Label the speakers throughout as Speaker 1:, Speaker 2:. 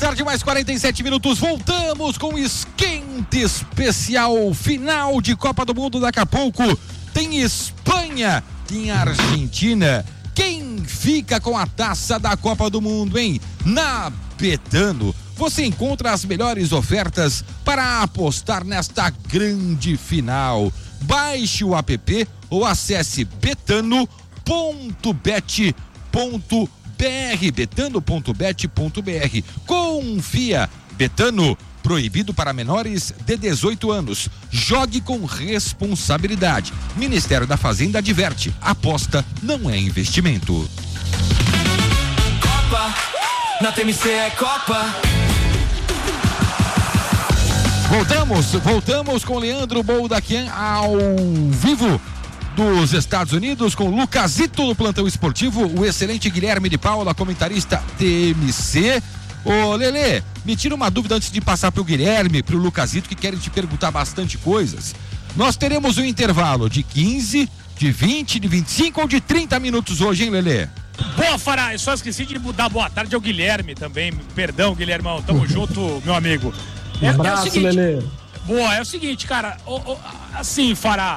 Speaker 1: tarde, mais 47 minutos. Voltamos com o esquente especial final de Copa do Mundo. Daqui a pouco tem Espanha, tem Argentina. Quem fica com a taça da Copa do Mundo, hein? Na Betano, você encontra as melhores ofertas para apostar nesta grande final. Baixe o app ou acesse betano.bet.br, betano.bet.br. Confia. Betano, proibido para menores de 18 anos. Jogue com responsabilidade. Ministério da Fazenda adverte: aposta não é investimento.
Speaker 2: Copa, na TMC é Copa.
Speaker 1: Voltamos com Leandro Boldaquian ao vivo dos Estados Unidos, com Lucasito do Plantão Esportivo, o excelente Guilherme de Paula, comentarista TMC. Ô Lelê, me tira uma dúvida antes de passar pro Guilherme, pro Lucasito, que querem te perguntar bastante coisas. Nós teremos um intervalo de 15, de 20, de 25 ou de 30 minutos hoje, hein, Lelê?
Speaker 3: Boa, Fará, eu só esqueci de dar boa tarde ao Guilherme também. Perdão, Guilhermão, tamo junto, meu amigo.
Speaker 4: Um abraço,
Speaker 3: o seguinte,
Speaker 4: Lelê.
Speaker 3: Boa, é o seguinte, cara, assim, Fará,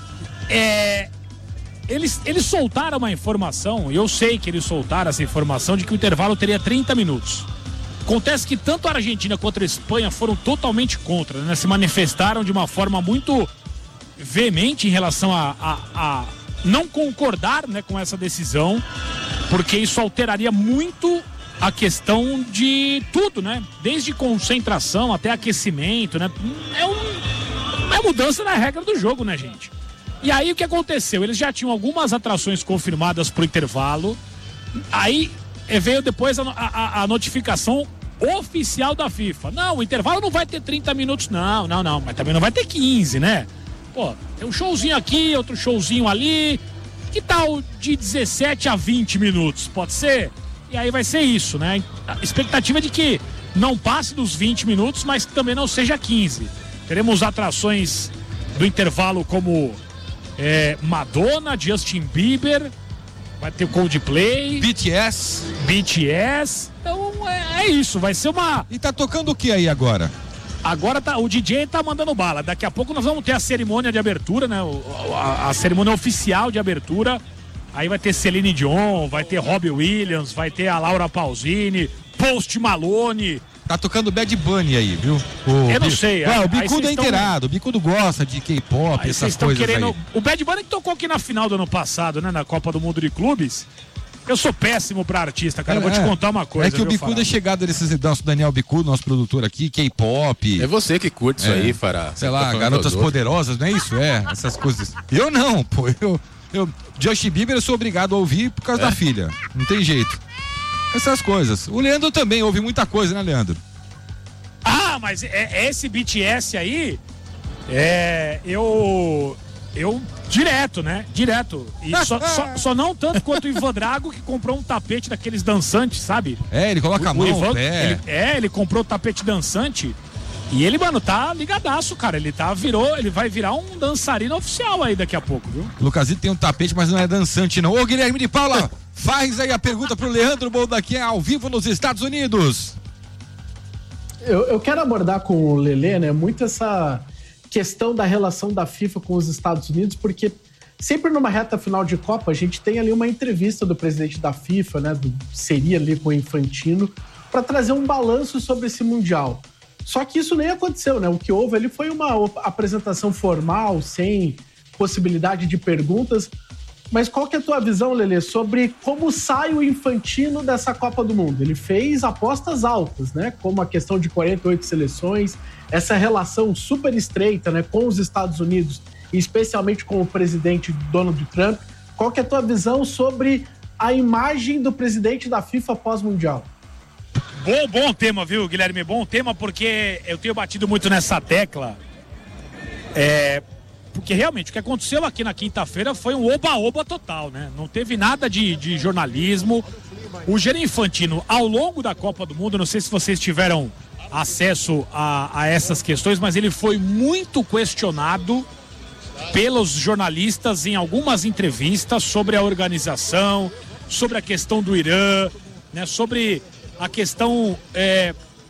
Speaker 3: eles soltaram uma informação, e eu sei que eles soltaram essa informação, de que o intervalo teria 30 minutos. Acontece que tanto a Argentina quanto a Espanha foram totalmente contra, né? Se manifestaram de uma forma muito veemente em relação a não concordar, né, com essa decisão, porque isso alteraria muito a questão de tudo, né? Desde concentração até aquecimento, né? É mudança na regra do jogo, né, gente? E aí o que aconteceu? Eles já tinham algumas atrações confirmadas pro intervalo, aí veio depois a notificação oficial da FIFA. Não, o intervalo não vai ter 30 minutos, não, mas também não vai ter 15, né? Pô, tem um showzinho aqui, outro showzinho ali, que tal de 17 a 20 minutos, pode ser? E aí vai ser isso, né? A expectativa é de que não passe dos 20 minutos, mas também não seja 15. Teremos atrações do intervalo como Madonna, Justin Bieber, vai ter Coldplay,
Speaker 1: BTS.
Speaker 3: Então é isso, vai ser uma...
Speaker 1: E tá tocando o que aí agora?
Speaker 3: Agora o DJ tá mandando bala. Daqui a pouco nós vamos ter a cerimônia de abertura, né? A cerimônia oficial de abertura. Aí vai ter Celine Dion, vai ter Robbie Williams, vai ter a Laura Pausini, Post Malone.
Speaker 1: Tá tocando Bad Bunny aí, viu?
Speaker 3: Eu não sei.
Speaker 1: O Bicudo é inteirado, o Bicudo gosta de K-pop, essas coisas aí.
Speaker 3: O Bad Bunny que tocou aqui na final do ano passado, né? Na Copa do Mundo de Clubes. Eu sou péssimo pra artista, cara. Eu vou te contar uma coisa.
Speaker 1: É que o Bicudo é chegado desses nosso Daniel Bicudo, nosso produtor aqui, K-pop.
Speaker 5: É você que curte isso aí, Fará.
Speaker 1: Sei lá, Garotas Poderosas, não é isso? Essas coisas. Eu não, pô. Justin Bieber eu sou obrigado a ouvir por causa da filha. Não tem jeito. Essas coisas. O Leandro também ouve muita coisa, né, Leandro?
Speaker 3: Ah, mas esse BTS aí, eu direto, né? Direto. E só não tanto quanto o Ivan Drago, que comprou um tapete daqueles dançantes, sabe?
Speaker 1: Ele coloca a mão no pé.
Speaker 3: Ele comprou o tapete dançante. E ele, mano, tá ligadaço, cara. Ele vai virar um dançarino oficial aí daqui a pouco, viu?
Speaker 1: Lucasito tem um tapete, mas não é dançante, não. Ô, Guilherme de Paula, faz aí a pergunta pro Leandro Boldaquian ao vivo nos Estados Unidos.
Speaker 4: Eu quero abordar com o Lelê, né, muito essa questão da relação da FIFA com os Estados Unidos, porque sempre numa reta final de Copa a gente tem ali uma entrevista do presidente da FIFA, né, seria ali com o Infantino, para trazer um balanço sobre esse Mundial. Só que isso nem aconteceu, né? O que houve ali foi uma apresentação formal, sem possibilidade de perguntas. Mas qual que é a tua visão, Lelê, sobre como sai o Infantino dessa Copa do Mundo? Ele fez apostas altas, né? Como a questão de 48 seleções, essa relação super estreita, né, com os Estados Unidos, e especialmente com o presidente Donald Trump. Qual que é a tua visão sobre a imagem do presidente da FIFA pós-mundial?
Speaker 3: Bom tema, viu, Guilherme? Bom tema, porque eu tenho batido muito nessa tecla. Porque realmente o que aconteceu aqui na quinta-feira foi um oba-oba total, né? Não teve nada de jornalismo. O Gianni Infantino, ao longo da Copa do Mundo, não sei se vocês tiveram acesso a essas questões, mas ele foi muito questionado pelos jornalistas em algumas entrevistas sobre a organização, sobre a questão do Irã, né? Sobre a questão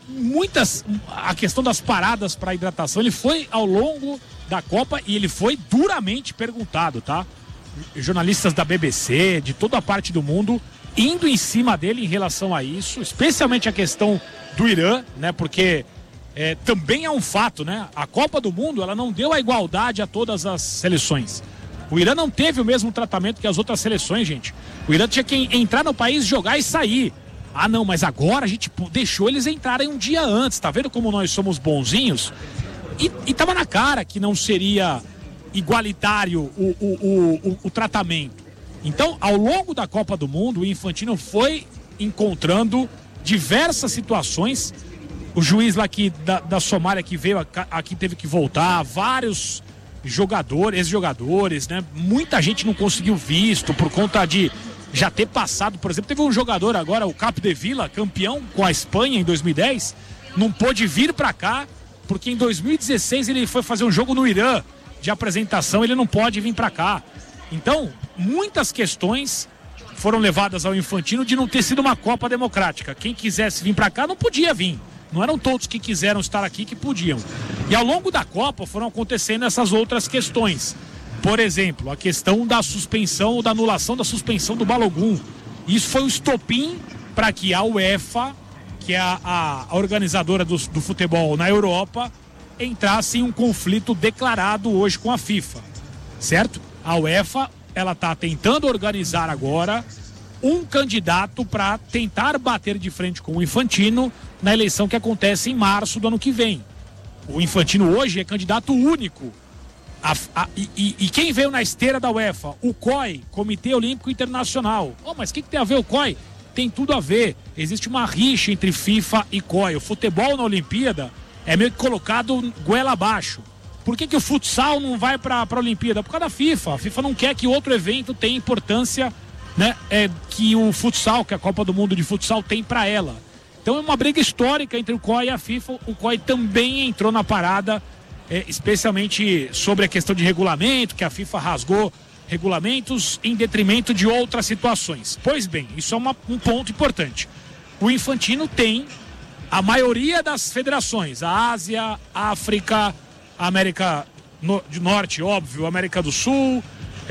Speaker 3: a questão das paradas para hidratação, ele foi ao longo da Copa e ele foi duramente perguntado, tá? Jornalistas da BBC, de toda a parte do mundo, indo em cima dele em relação a isso, especialmente a questão do Irã, né? Porque também é um fato, né? A Copa do Mundo, ela não deu a igualdade a todas as seleções. O Irã não teve o mesmo tratamento que as outras seleções, gente. O Irã tinha que entrar no país, jogar e sair. Ah, não, mas agora a gente deixou eles entrarem um dia antes. Tá vendo como nós somos bonzinhos? E tava na cara que não seria igualitário o tratamento. Então, ao longo da Copa do Mundo, o Infantino foi encontrando diversas situações. O juiz lá aqui da Somália que veio aqui teve que voltar, vários ex-jogadores, né? Muita gente não conseguiu visto por conta de já ter passado, por exemplo, teve um jogador agora, o Capdevila, campeão com a Espanha em 2010, não pôde vir pra cá, porque em 2016 ele foi fazer um jogo no Irã de apresentação, ele não pode vir pra cá. Então, muitas questões foram levadas ao Infantino de não ter sido uma Copa democrática. Quem quisesse vir pra cá não podia vir. Não eram todos que quiseram estar aqui que podiam. E ao longo da Copa foram acontecendo essas outras questões. Por exemplo, a questão da suspensão ou da anulação da suspensão do Balogun. Isso foi o estopim para que a UEFA, que é a organizadora do futebol na Europa, entrasse em um conflito declarado hoje com a FIFA. Certo? A UEFA, ela está tentando organizar agora um candidato para tentar bater de frente com o Infantino na eleição que acontece em março do ano que vem. O Infantino hoje é candidato único. E quem veio na esteira da UEFA? O COI, Comitê Olímpico Internacional. Oh, mas o que tem a ver o COI? Tem tudo a ver. Existe uma rixa entre FIFA e COI. O futebol na Olimpíada é meio que colocado goela abaixo. Por que o futsal não vai para a Olimpíada? Por causa da FIFA. A FIFA não quer que outro evento tenha importância, né, que o futsal, que a Copa do Mundo de futsal tem para ela. Então é uma briga histórica entre o COI e a FIFA. O COI também entrou na parada, especialmente sobre a questão de regulamento, que a FIFA rasgou regulamentos em detrimento de outras situações. Pois bem, isso é um ponto importante. O Infantino tem a maioria das federações, a Ásia, África, América do Norte, óbvio, América do Sul,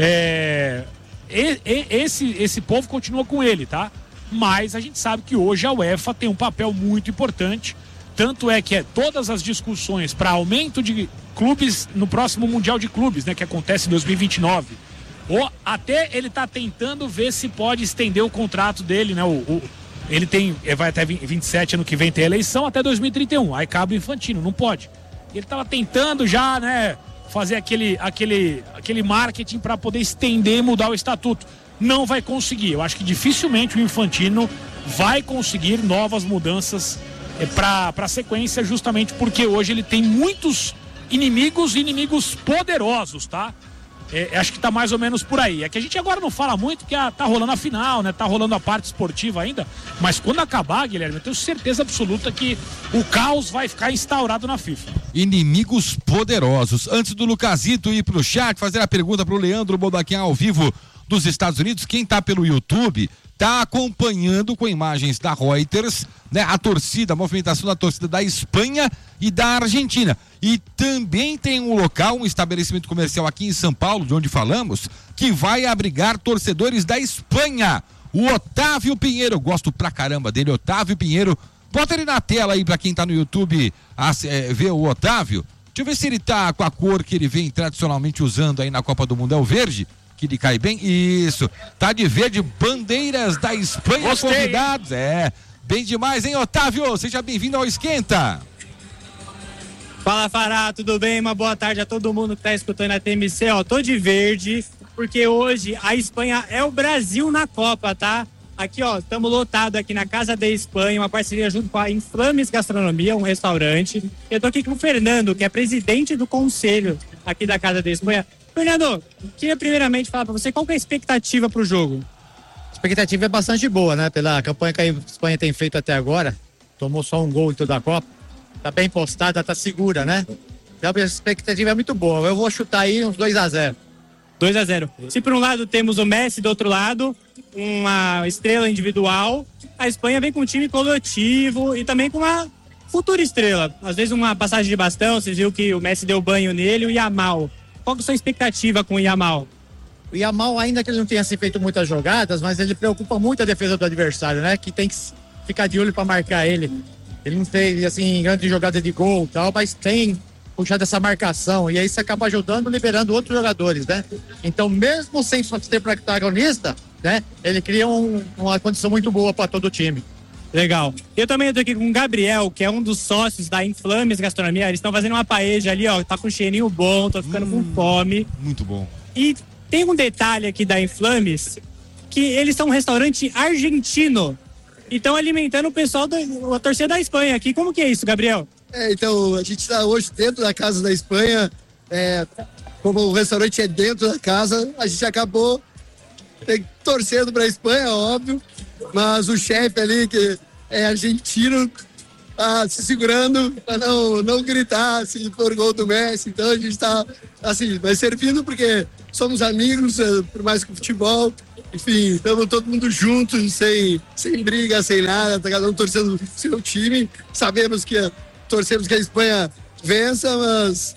Speaker 3: esse povo continua com ele, tá? Mas a gente sabe que hoje a UEFA tem um papel muito importante, tanto é que todas as discussões para aumento de clubes no próximo Mundial de Clubes, né, que acontece em 2029, ou até ele está tentando ver se pode estender o contrato dele, né? Ele vai até 27, ano que vem ter eleição, até 2031, aí cabe o Infantino, não pode. Ele estava tentando já, né, fazer aquele marketing para poder estender e mudar o estatuto. Não vai conseguir. Eu acho que dificilmente o Infantino vai conseguir novas mudanças para a sequência, justamente porque hoje ele tem muitos inimigos poderosos, tá? Acho que tá mais ou menos por aí. É que a gente agora não fala muito, porque tá rolando a final, né? Tá rolando a parte esportiva ainda, mas quando acabar, Guilherme, eu tenho certeza absoluta que o caos vai ficar instaurado na FIFA.
Speaker 1: Inimigos poderosos. Antes do Lucasito ir pro chat, fazer a pergunta pro Leandro Bodaquian ao vivo dos Estados Unidos, quem tá pelo YouTube tá acompanhando com imagens da Reuters, né, a movimentação da torcida da Espanha e da Argentina. E também tem um local, um estabelecimento comercial aqui em São Paulo, de onde falamos, que vai abrigar torcedores da Espanha. O Otávio Pinheiro, eu gosto pra caramba dele, Otávio Pinheiro. Bota ele na tela aí pra quem tá no YouTube ver o Otávio. Deixa eu ver se ele tá com a cor que ele vem tradicionalmente usando aí na Copa do Mundo, é o verde? Que lhe cai bem, isso, tá de verde, bandeiras da Espanha. Gostei. Convidados, bem demais, hein, Otávio, seja bem-vindo ao Esquenta.
Speaker 6: Fala, Fará, tudo bem? Uma boa tarde a todo mundo que tá escutando a TMC, tô de verde, porque hoje a Espanha é o Brasil na Copa, tá? Aqui, estamos lotados aqui na Casa da Espanha, uma parceria junto com a Inflames Gastronomia, um restaurante. Eu tô aqui com o Fernando, que é presidente do conselho aqui da Casa da Espanha. Fernando, queria primeiramente falar para você qual que é a expectativa para o jogo.
Speaker 7: A expectativa é bastante boa, né? Pela campanha que a Espanha tem feito até agora, tomou só um gol em toda a Copa, tá bem postada, tá segura, né? Então a expectativa é muito boa, eu vou chutar aí uns 2-0.
Speaker 6: 2-0. Se por um lado temos o Messi, do outro lado, uma estrela individual, a Espanha vem com um time coletivo e também com uma futura estrela. Às vezes uma passagem de bastão, você viu que o Messi deu banho nele, o Yamal. Qual que é a sua expectativa com o Yamal?
Speaker 7: O Yamal, ainda que ele não tenha feito muitas jogadas, mas ele preocupa muito a defesa do adversário, né? Que tem que ficar de olho para marcar ele. Ele não fez, assim, grande jogada de gol e tal, mas tem puxado essa marcação. E aí isso acaba ajudando, liberando outros jogadores, né? Então, mesmo sem ser protagonista, né? Ele cria uma condição muito boa para todo o time.
Speaker 6: Legal. Eu também estou aqui com o Gabriel, que é um dos sócios da Inflames Gastronomia. Eles estão fazendo uma paella ali, ó. Tá com um cheirinho bom, tô ficando com fome.
Speaker 1: Muito bom.
Speaker 6: E tem um detalhe aqui da Inflames, que eles são um restaurante argentino. E estão alimentando o pessoal a torcida da Espanha aqui. Como que é isso, Gabriel?
Speaker 8: Então, a gente está hoje dentro da casa da Espanha. Como o restaurante é dentro da casa, a gente acabou torcendo para a Espanha, óbvio. Mas o chefe ali, que é argentino, se segurando para não gritar se for gol do Messi. Então a gente está assim, mas servindo porque somos amigos, por mais que o futebol. Enfim, estamos todo mundo juntos, sem briga, sem nada, tá cada um torcendo o seu time. Torcemos que a Espanha vença, mas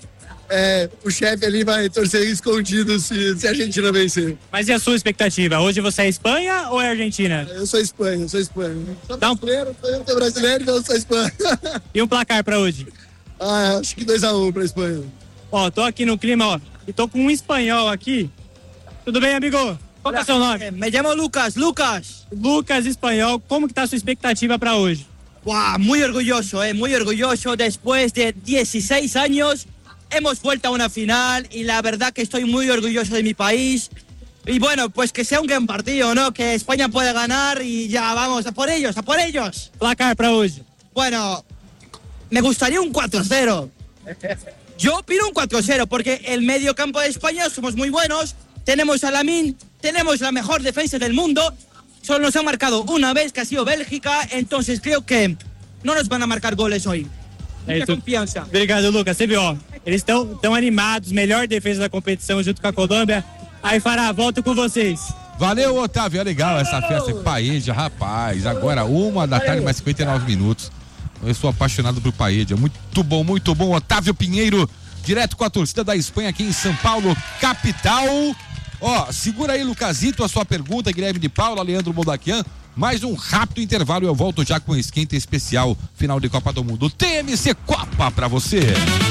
Speaker 8: o chefe ali vai torcer escondido se a Argentina vencer.
Speaker 6: Mas e a sua expectativa? Hoje você é Espanha ou é Argentina?
Speaker 8: Eu sou Espanha. Sou brasileiro, sou brasileiro, então eu sou Espanha.
Speaker 6: E um placar para hoje?
Speaker 8: Acho que 2-1 para a Espanha.
Speaker 6: Ó, tô aqui no clima, ó, e tô com um espanhol aqui. Tudo bem, amigo? Qual é o seu nome?
Speaker 9: Me llamo Lucas.
Speaker 6: Lucas Espanhol, como que tá a sua expectativa para hoje?
Speaker 9: Wow, muy orgulloso, muy orgulloso. Después de 16 años hemos vuelto a una final y la verdad que estoy muy orgulloso de mi país. Y bueno, pues que sea un gran partido, ¿no? Que España pueda ganar y ya vamos, a por ellos, a por ellos.
Speaker 6: Placar para hoje?
Speaker 9: Bueno, me gustaría un 4-0. Yo opino un 4-0 porque el medio campo de España somos muy buenos. Tenemos a Lamine, tenemos la mejor defensa del mundo. Solo nos han marcado una vez, que ha sido Bélgica. Entonces creo que no nos van a marcar goles hoy. Muita confiança.
Speaker 6: Obrigado, Lucas. Você viu, ó, eles estão animados, melhor defesa da competição junto com a Colômbia. Aí, Fará, volto com vocês.
Speaker 1: Valeu, Otávio. É legal essa festa de paella, rapaz. Agora, 1h mais 59 minutos. Eu sou apaixonado por paella. Muito bom, muito bom. Otávio Pinheiro, direto com a torcida da Espanha aqui em São Paulo, capital. Ó, segura aí, Lucasito, a sua pergunta, Guilherme de Paula, Leandro Moldaquian. Mais um rápido intervalo e eu volto já com o esquenta especial final de Copa do Mundo. TMC Copa pra você.